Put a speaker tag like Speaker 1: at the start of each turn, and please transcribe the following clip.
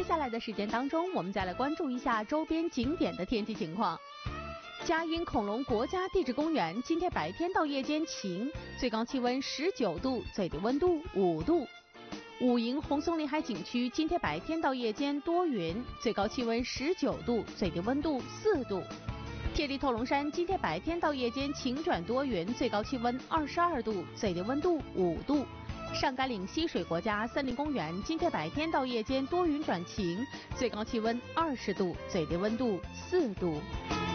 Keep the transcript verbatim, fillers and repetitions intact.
Speaker 1: 下来的时间当中，我们再来关注一下周边景点的天气情况。嘉荫恐龙国家地质公园今天白天到夜间晴，最高气温十九度，最低温度五度。武营红松林海景区今天白天到夜间多云，最高气温十九度，最低温度四度。天地透龙山今天白天到夜间晴转多云，最高气温二十二度，最低温度五度。上甘岭溪水国家森林公园今天白天到夜间多云转晴，最高气温二十度，最低温度四度。